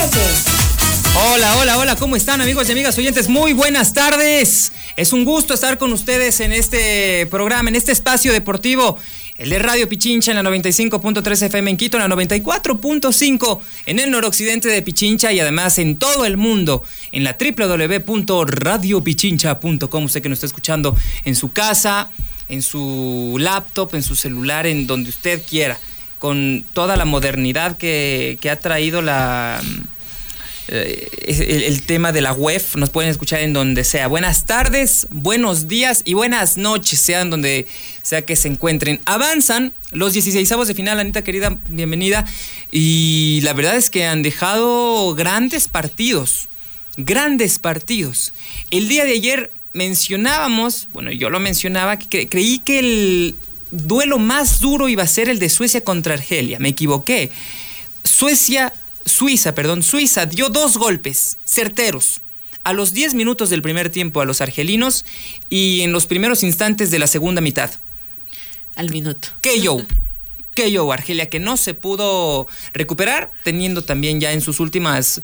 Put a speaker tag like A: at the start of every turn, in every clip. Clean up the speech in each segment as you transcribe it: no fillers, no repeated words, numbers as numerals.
A: Ñeque.
B: Hola, ¿cómo están, amigos y amigas oyentes? Muy buenas tardes. Es un gusto estar con ustedes en este programa, en este espacio deportivo, el de Radio Pichincha en la 95.3 FM en Quito, en la 94.5 en el noroccidente de Pichincha y además en todo el mundo, en la www.radiopichincha.com. Usted que nos está escuchando en su casa, en su laptop, en su celular, en donde usted quiera, con toda la modernidad que ha traído el tema de la web. Nos pueden escuchar en donde sea. Buenas tardes, buenos días y buenas noches, sean donde sea que se encuentren. Avanzan los 16avos de final. Anita querida, bienvenida. Y la verdad es que han dejado grandes partidos. El día de ayer mencionábamos, bueno, yo lo mencionaba, que creí que el duelo más duro iba a ser el de Suecia contra Argelia. Me equivoqué. Suiza dio 2 golpes certeros a los 10 minutos del primer tiempo a los argelinos y en los primeros instantes de la segunda mitad.
C: Al minuto.
B: KO, Argelia, que no se pudo recuperar, teniendo también ya en sus últimos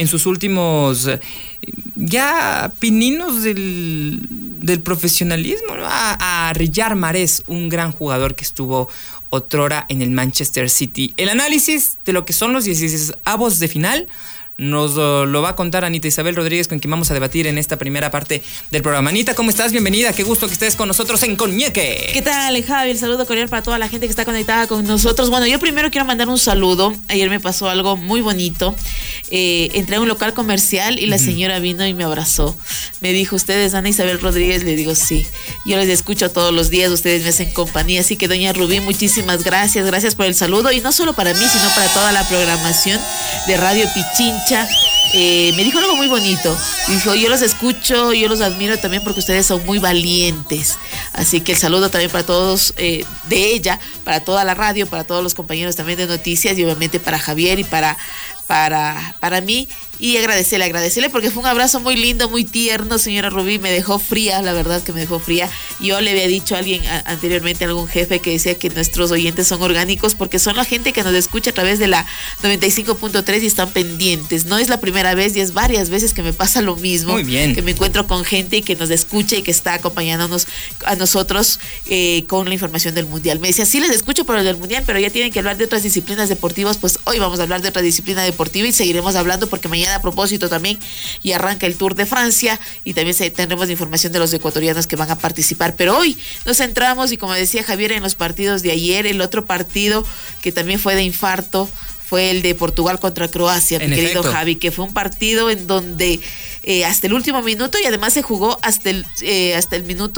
B: ya pininos del profesionalismo, ¿no? A Riyad Mahrez, un gran jugador que estuvo otrora en el Manchester City. El análisis de lo que son los 16avos de final nos lo va a contar Anita Isabel Rodríguez, con quien vamos a debatir en esta primera parte del programa. Anita, ¿cómo estás? Bienvenida, qué gusto que estés con nosotros en Con Ñeque.
C: ¿Qué tal, Javi? El saludo cordial para toda la gente que está conectada con nosotros. Bueno, yo primero quiero mandar un saludo. Ayer me pasó algo muy bonito. Entré a un local comercial y la señora vino y me abrazó. Me dijo, ¿usted es Ana Isabel Rodríguez? Le digo, sí. Yo les escucho todos los días, ustedes me hacen compañía. Así que, doña Rubí, muchísimas gracias. Gracias por el saludo. Y no solo para mí, sino para toda la programación de Radio Pichincha. Me dijo algo muy bonito. Dijo, yo los escucho, yo los admiro también porque ustedes son muy valientes. Así que el saludo también para todos, de ella, para toda la radio, para todos los compañeros también de noticias y obviamente para Javier y para mí. Y agradecerle porque fue un abrazo muy lindo, muy tierno. Señora Rubí, me dejó fría, la verdad que me dejó fría. Yo le había dicho a alguien anteriormente, a algún jefe, que decía que nuestros oyentes son orgánicos porque son la gente que nos escucha a través de la 95.3 y están pendientes. No es la primera vez y es varias veces que me pasa lo mismo.
B: Muy bien.
C: Que me encuentro con gente que nos escucha y que está acompañándonos a nosotros con la información del Mundial. Me decía, sí les escucho por el del Mundial, pero ya tienen que hablar de otras disciplinas deportivas. Pues hoy vamos a hablar de otra disciplina deportiva y seguiremos hablando porque mañana, a propósito, también y arranca el Tour de Francia y también tendremos información de los ecuatorianos que van a participar. Pero hoy nos centramos, y como decía Javier, en los partidos de ayer. El otro partido que también fue de infarto fue el de Portugal contra Croacia, mi querido Javi, que fue un partido en donde hasta el último minuto, y además se jugó hasta el minuto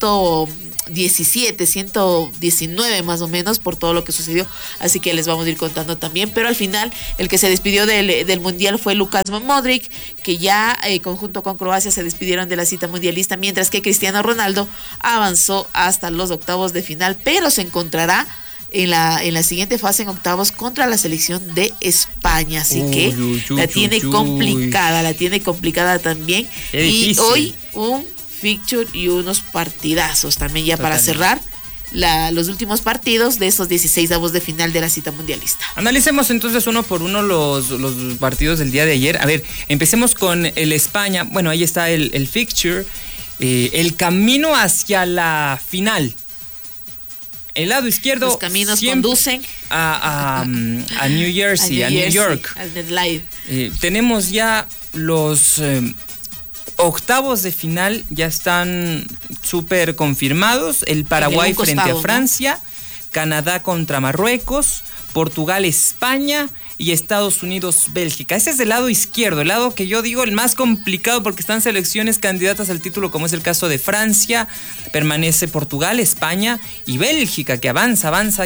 C: 117, 119 más o menos, por todo lo que sucedió, así que les vamos a ir contando también. Pero al final el que se despidió del Mundial fue Lukas Modric, que ya conjunto con Croacia se despidieron de la cita mundialista, mientras que Cristiano Ronaldo avanzó hasta los octavos de final, pero se encontrará en la siguiente fase, en octavos, contra la selección de España. Así que la tiene complicada también. Y hoy un fixture y unos partidazos también ya para cerrar los últimos partidos de esos 16avos de final de la cita mundialista.
B: Analicemos entonces uno por uno los partidos del día de ayer. A ver, empecemos con el España. Bueno, ahí está el fixture, el camino hacia la final. El lado izquierdo,
C: los caminos conducen
B: a New Jersey, a New York.
C: Al NetLife.
B: Tenemos ya los octavos de final, ya están súper confirmados. El Paraguay frente a Francia, ¿no? Canadá contra Marruecos, Portugal, España y Estados Unidos, Bélgica. Ese es el lado izquierdo, el lado que yo digo el más complicado, porque están selecciones candidatas al título, como es el caso de Francia. Permanece Portugal, España y Bélgica, que avanza.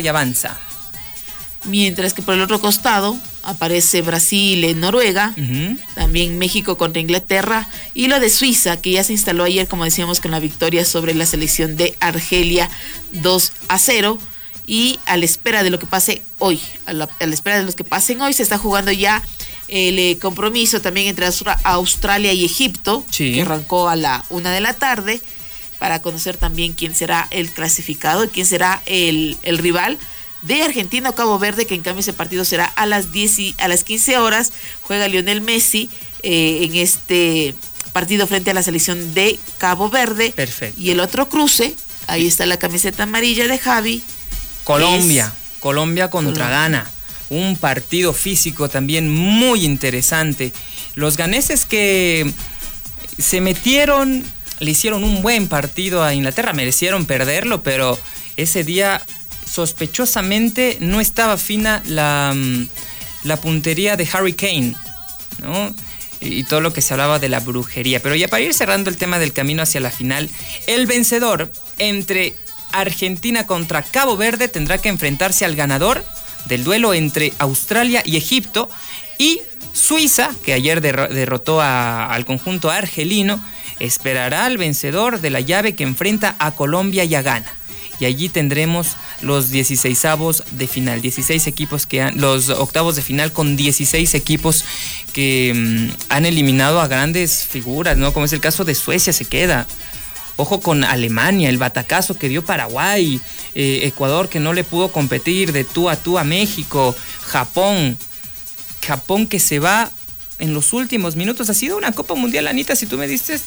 C: Mientras que por el otro costado aparece Brasil, Noruega, también México contra Inglaterra, y lo de Suiza, que ya se instaló ayer, como decíamos, con la victoria sobre la selección de Argelia 2-0. Y a la espera de lo que pase hoy, a la espera de los que pasen hoy, se está jugando ya el compromiso también entre Australia y Egipto, que arrancó a la 1 de la tarde, para conocer también quién será el clasificado y quién será el rival de Argentina o Cabo Verde, que en cambio ese partido será a las 15 horas. Juega Lionel Messi en este partido frente a la selección de Cabo Verde.
B: Perfecto.
C: Y el otro cruce, ahí está la camiseta amarilla de Javi.
B: Colombia contra Ghana. Un partido físico también muy interesante. Los ganeses que se metieron, le hicieron un buen partido a Inglaterra, merecieron perderlo, pero ese día sospechosamente no estaba fina la puntería de Harry Kane, ¿no? Y todo lo que se hablaba de la brujería. Pero ya para ir cerrando el tema del camino hacia la final, el vencedor entre Argentina contra Cabo Verde tendrá que enfrentarse al ganador del duelo entre Australia y Egipto, y Suiza, que ayer derrotó al conjunto argelino, esperará al vencedor de la llave que enfrenta a Colombia y a Ghana. Y allí tendremos los 16avos de final, 16 equipos los octavos de final con 16 equipos que han eliminado a grandes figuras, ¿no? Como es el caso de Suecia, se queda. Ojo con Alemania, el batacazo que dio Paraguay, Ecuador que no le pudo competir de tú a México, Japón que se va en los últimos minutos. Ha sido una Copa Mundial, Anita, si tú me dices,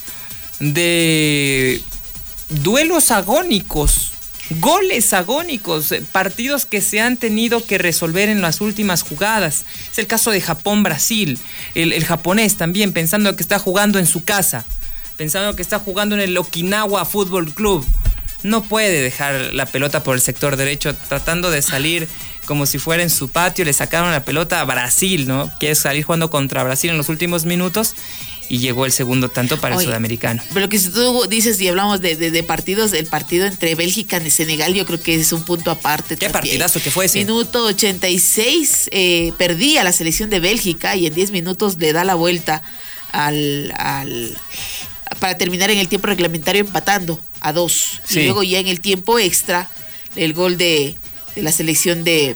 B: de duelos agónicos, goles agónicos, partidos que se han tenido que resolver en las últimas jugadas. Es el caso de Japón-Brasil, el japonés también pensando que está jugando en su casa, pensando que está jugando en el Okinawa Fútbol Club. No puede dejar la pelota por el sector derecho, tratando de salir como si fuera en su patio. Le sacaron la pelota a Brasil, ¿no? Quiere salir jugando contra Brasil en los últimos minutos y llegó el segundo tanto para el sudamericano.
C: Pero que si tú dices y hablamos de partidos, el partido entre Bélgica y Senegal, yo creo que es un punto aparte.
B: ¿Qué partidazo que fue ese?
C: Minuto 86, perdía la selección de Bélgica y en 10 minutos le da la vuelta para terminar en el tiempo reglamentario empatando a 2. Sí. Y luego ya en el tiempo extra, el gol de la selección de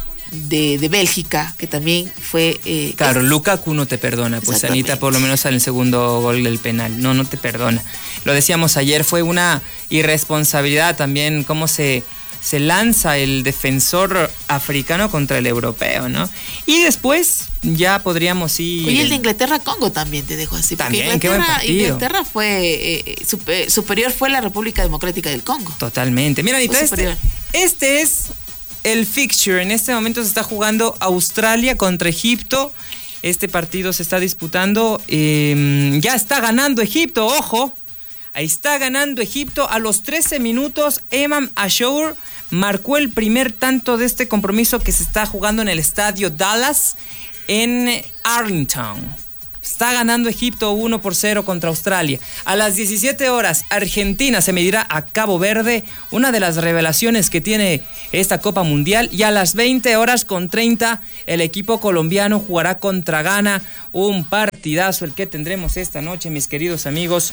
C: Bélgica, que también fue...
B: claro, Lukaku no te perdona, pues Anita, por lo menos en el segundo gol del penal, no te perdona. Lo decíamos ayer, fue una irresponsabilidad también cómo se lanza el defensor africano contra el europeo, ¿no? Y después ya podríamos ir...
C: Oye, el de Inglaterra-Congo también te dejo así.
B: También, qué buen partido.
C: Inglaterra fue... superior fue la República Democrática del Congo.
B: Totalmente. Mira, Anita, este es el fixture. En este momento se está jugando Australia contra Egipto. Este partido se está disputando. Ya está ganando Egipto, ojo. Ahí está ganando Egipto. A los 13 minutos, Eman Ashour marcó el primer tanto de este compromiso que se está jugando en el estadio Dallas en Arlington. Está ganando Egipto 1-0 contra Australia. A las 17 horas, Argentina se medirá a Cabo Verde, una de las revelaciones que tiene esta Copa Mundial. Y a las 20:30, el equipo colombiano jugará contra Ghana. Un partidazo el que tendremos esta noche, mis queridos amigos.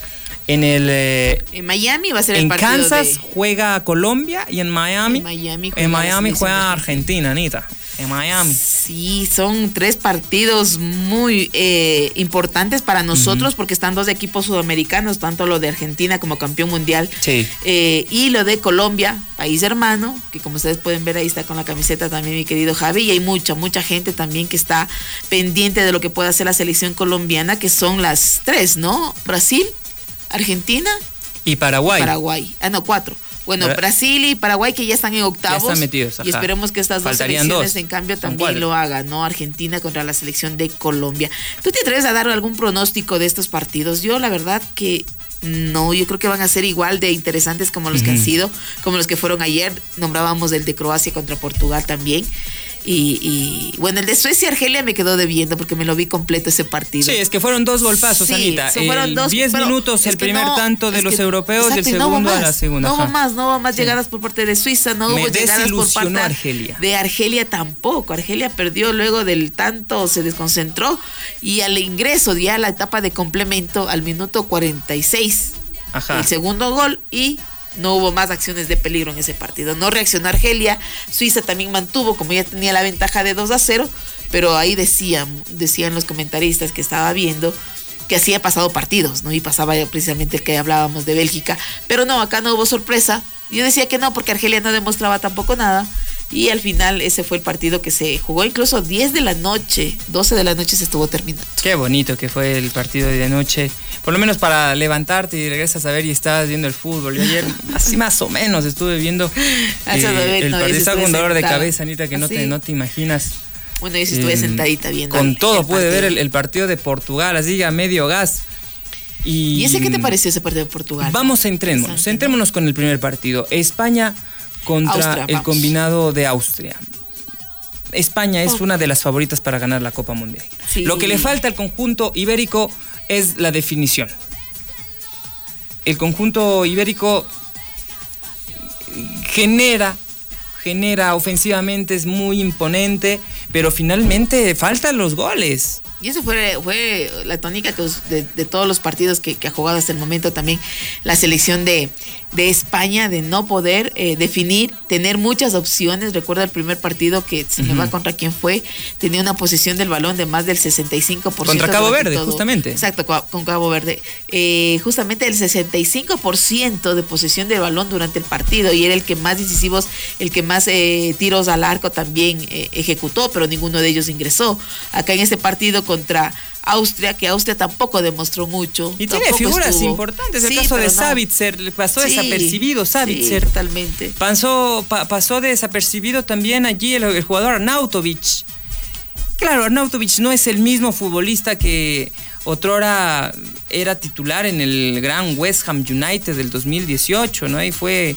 C: En Miami va a ser el partido.
B: En Kansas juega Colombia y en Miami juega Argentina, Anita. En Miami.
C: Sí, son 3 partidos muy importantes para nosotros, porque están 2 equipos sudamericanos, tanto lo de Argentina como campeón mundial,
B: sí,
C: y lo de Colombia, país hermano, que como ustedes pueden ver ahí está con la camiseta también mi querido Javi, y hay mucha gente también que está pendiente de lo que pueda hacer la selección colombiana, que son las 3, ¿no? Brasil, Argentina
B: y Paraguay.
C: 4. Bueno, Brasil y Paraguay que ya están en octavos.
B: Ya están metidos, ajá.
C: Y esperemos que estas dos selecciones en cambio también lo hagan, ¿no? Argentina contra la selección de Colombia. ¿Tú te atreves a dar algún pronóstico de estos partidos? Yo la verdad que no, yo creo que van a ser igual de interesantes como los que han sido, como los que fueron ayer. Nombrábamos el de Croacia contra Portugal también. Y bueno, el de Suecia-Argelia me quedó debiendo porque me lo vi completo ese partido.
B: Sí, es que fueron 2 golpazos, sí, Anita.
C: Fueron
B: 10 minutos el primer tanto de los europeos y el segundo a la segunda.
C: No hubo más llegadas por parte de Suiza, no hubo llegadas por parte
B: Argelia.
C: De Argelia tampoco. Argelia perdió luego del tanto, se desconcentró y al ingreso ya a la etapa de complemento al minuto 46.
B: Ajá.
C: El segundo gol y no hubo más acciones de peligro en ese partido. No reaccionó Argelia. Suiza también mantuvo, como ya tenía la ventaja de 2-0, pero ahí decían los comentaristas que estaba viendo que así ha pasado partidos, ¿no? Y pasaba precisamente el que hablábamos de Bélgica. Pero no, acá no hubo sorpresa. Yo decía que no, porque Argelia no demostraba tampoco nada. y al final ese fue el partido que se jugó incluso 10 de la noche, 12 de la noche se estuvo terminando.
B: Qué bonito que fue el partido de noche, por lo menos para levantarte y regresas a ver y estabas viendo el fútbol. Yo ayer así más o menos estuve viendo el partido. Estaba con dolor de cabeza, Anita, que no te imaginas.
C: Bueno, yo sí estuve sentadita viendo.
B: Con todo pude ver el partido de Portugal, así a medio gas.
C: ¿Y ese qué te pareció ese partido de Portugal?
B: Centrémonos con el primer partido. España contra Austria, el combinado de Austria. España es una de las favoritas para ganar la Copa Mundial. Sí. Lo que le falta al conjunto ibérico es la definición. El conjunto ibérico genera ofensivamente, es muy imponente, pero finalmente faltan los goles.
C: Y eso fue la tónica de todos los partidos que ha jugado hasta el momento también la selección de España, de no poder definir, tener muchas opciones. Recuerda el primer partido que se me va contra quién fue, tenía una posesión del balón de más del 65%.
B: Contra Cabo Verde, justamente.
C: Exacto, con Cabo Verde. Justamente el 65% de posesión del balón durante el partido, y era el que más decisivos, el que más tiros al arco también ejecutó, pero ninguno de ellos ingresó. Acá en este partido contra Austria, que Austria tampoco demostró mucho.
B: Y tiene figuras importantes. El caso de Savitzer pasó desapercibido. Savitzer.
C: Sí, totalmente.
B: Pasó desapercibido también allí el jugador Arnautovic. Claro, Arnautovic no es el mismo futbolista que otrora era titular en el gran West Ham United del 2018, ¿no? Ahí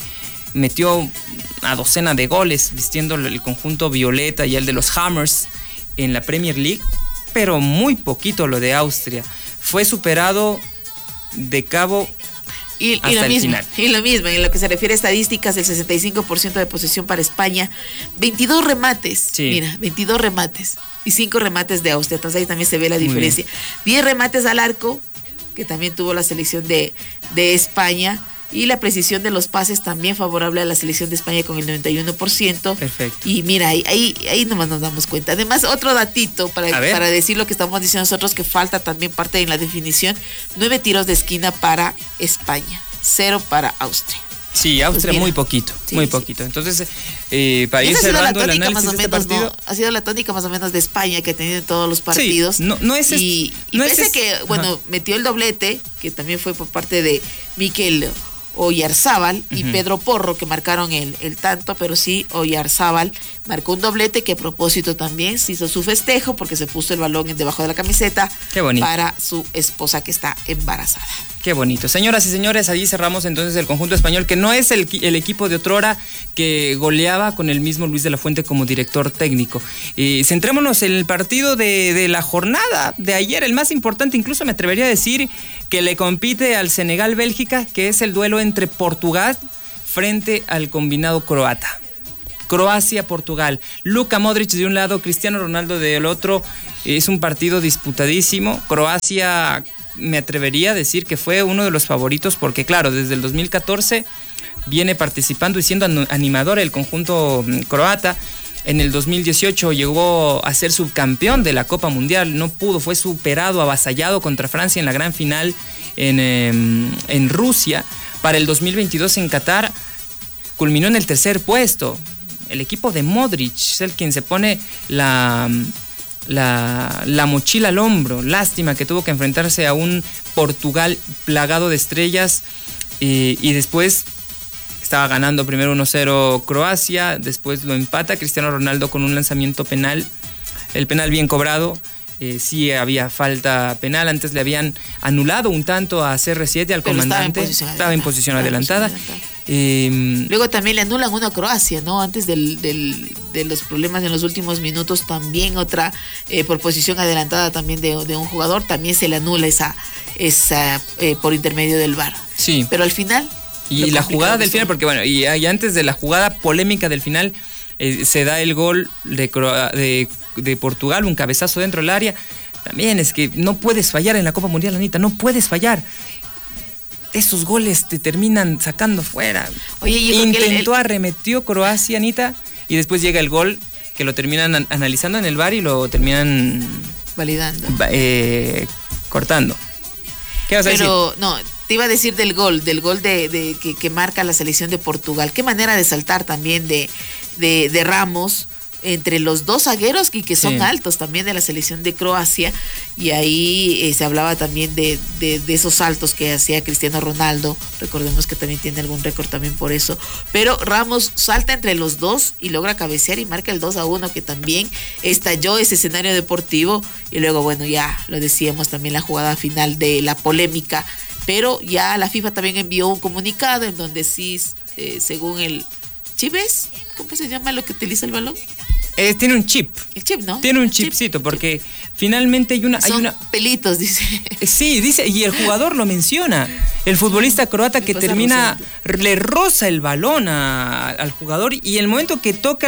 B: metió una docena de goles vistiendo el conjunto violeta y el de los Hammers en la Premier League, pero muy poquito lo de Austria. Fue superado de cabo hasta el final.
C: Y lo mismo, en lo que se refiere a estadísticas, el 65% de posesión para España, 22 remates, sí. Mira, 22 remates y 5 remates de Austria, entonces ahí también se ve la diferencia. 10 remates al arco, que también tuvo la selección de España, y la precisión de los pases también favorable a la selección de España con el 91%.
B: Perfecto.
C: Y mira, ahí nomás nos damos cuenta. Además, otro datito para decir lo que estamos diciendo nosotros, que falta también parte en la definición: 9 tiros de esquina para España, 0 para Austria.
B: Sí, Austria pues muy poquito. Entonces, para ir cerrando el análisis de este partido,
C: ha sido la tónica más o menos de España que ha tenido en todos los partidos.
B: Sí, no es
C: y pese que, metió el doblete, que también fue por parte de Mikel Oyarzábal y Pedro Porro, que marcaron el tanto, pero sí, Oyarzábal marcó un doblete, que a propósito también se hizo su festejo porque se puso el balón debajo de la camiseta para su esposa, que está embarazada.
B: Qué bonito. Señoras y señores, allí cerramos entonces el conjunto español, que no es el equipo de otrora que goleaba con el mismo Luis de la Fuente como director técnico. Centrémonos en el partido de la jornada de ayer, el más importante, incluso me atrevería a decir que le compite al Senegal-Bélgica, que es el duelo entre Portugal frente al combinado croata. Croacia-Portugal. Luka Modric de un lado, Cristiano Ronaldo del otro. Es un partido disputadísimo. Croacia, me atrevería a decir que fue uno de los favoritos, porque claro, desde el 2014 viene participando y siendo animador el conjunto croata. En el 2018 llegó a ser subcampeón de la Copa Mundial, no pudo, fue superado, avasallado contra Francia en la gran final en Rusia. Para el 2022 en Qatar culminó en el tercer puesto. El equipo de Modric es el quien se pone la mochila al hombro. Lástima que tuvo que enfrentarse a un Portugal plagado de estrellas, y después estaba ganando primero 1-0 Croacia, después lo empata Cristiano Ronaldo con un lanzamiento penal, el penal bien cobrado. Sí había falta penal, antes le habían anulado un tanto a CR7, al comandante, estaba en posición adelantada.
C: Luego también le anulan uno a Croacia, ¿no? Antes de los problemas en los últimos minutos, también otra por posición adelantada también de un jugador, también se le anula esa por intermedio del VAR.
B: Sí.
C: Pero al final...
B: Y la jugada del final, porque bueno, y antes de la jugada polémica del final, se da el gol de Portugal, un cabezazo dentro del área. También es que no puedes fallar en la Copa Mundial, Anita, no puedes fallar. Esos goles te terminan sacando fuera. Oye, arremetió Croacia, Anita, y después llega el gol que lo terminan analizando en el VAR y lo terminan
C: validando,
B: cortando. ¿Qué vas a decir?
C: Pero no, te iba a decir del gol que marca la selección de Portugal. Qué manera de saltar también de de Ramos entre los dos zagueros que son altos también de la selección de Croacia, y ahí se hablaba también de esos saltos que hacía Cristiano Ronaldo. Recordemos que también tiene algún récord también por eso, pero Ramos salta entre los dos y logra cabecear y marca el 2-1, que también estalló ese escenario deportivo. Y luego, bueno, ya lo decíamos también, la jugada final de la polémica, pero ya la FIFA también envió un comunicado en donde sí, según el Chives, ¿cómo se llama lo que utiliza el balón?
B: Tiene un chip.
C: El chip, ¿no?
B: Tiene un chipcito, porque finalmente hay una...
C: pelitos, dice.
B: Sí, dice, y el jugador lo menciona. El futbolista croata que termina, le roza el balón al jugador, y el momento que toca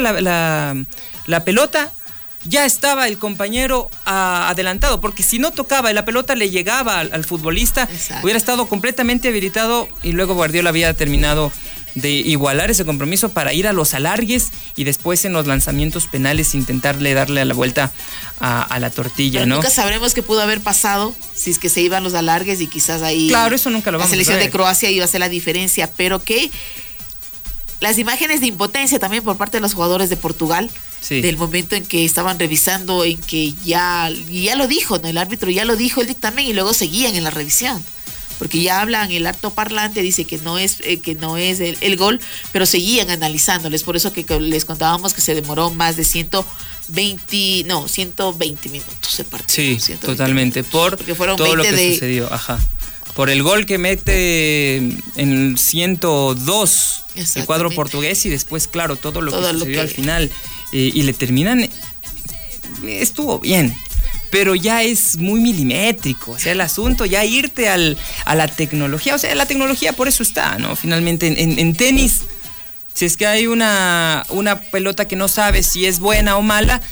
B: la pelota, ya estaba el compañero adelantado, porque si no tocaba y la pelota le llegaba al futbolista, exacto, hubiera estado completamente habilitado, y luego Guardiola había terminado de igualar ese compromiso para ir a los alargues y después en los lanzamientos penales intentarle darle la vuelta a la tortilla,
C: pero
B: ¿no?
C: Nunca sabremos qué pudo haber pasado si es que se iban los alargues, y quizás ahí
B: claro, eso nunca lo vamos a ver.
C: La selección de Croacia iba a hacer la diferencia, pero que las imágenes de impotencia también por parte de los jugadores de Portugal, sí, del momento en que estaban revisando, en que ya lo dijo, ¿no? El árbitro ya lo dijo el dictamen, y luego seguían en la revisión, porque ya hablan, el altoparlante dice que no es el gol, pero seguían analizándoles. Por eso que les contábamos que se demoró más de 120 minutos el partido.
B: Sí, totalmente, porque fueron todo lo que sucedió, ajá. Por el gol que mete en el 102 el cuadro portugués, y después, claro, todo lo que sucedió al final, y le terminan, estuvo bien, pero ya es muy milimétrico, o sea, el asunto, ya irte a la tecnología, o sea, la tecnología por eso está, ¿no? Finalmente, en tenis, si es que hay una pelota que no sabes si es buena o mala,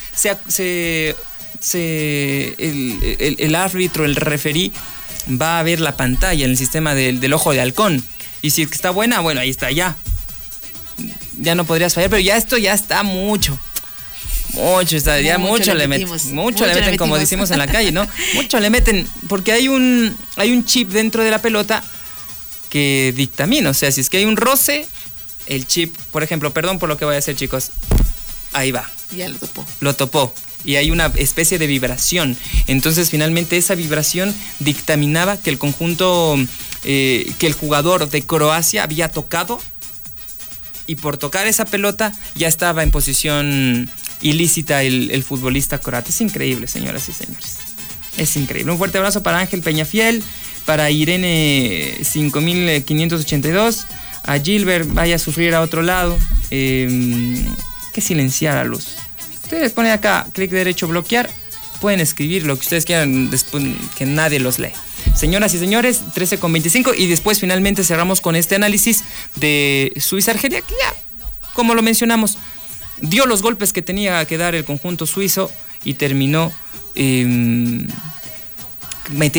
B: el árbitro, el referí, va a ver la pantalla en el sistema del ojo de halcón, y si está buena, bueno, ahí está, ya no podrías fallar, pero ya esto ya está mucho le meten, como decimos en la calle, ¿no? Mucho le meten, porque hay un chip dentro de la pelota que dictamina, o sea, si es que hay un roce, el chip, por ejemplo, perdón por lo que voy a hacer, chicos, ahí va.
C: Ya
B: lo topó. Y hay una especie de vibración. Entonces, finalmente, esa vibración dictaminaba que el conjunto, que el jugador de Croacia había tocado, y por tocar esa pelota ya estaba en posición ilícita el futbolista croata. Es increíble, señoras y señores. Es increíble. Un fuerte abrazo para Ángel Peñafiel, para Irene 5582, a Gilbert, vaya a sufrir a otro lado. Que silenciar a Luz. Ustedes ponen acá, clic derecho, bloquear, pueden escribir lo que ustedes quieran, después que nadie los lee. Señoras y señores, 13:25, y después finalmente cerramos con este análisis de Suiza-Argelia, que ya, como lo mencionamos, dio los golpes que tenía que dar el conjunto suizo y terminó metiendo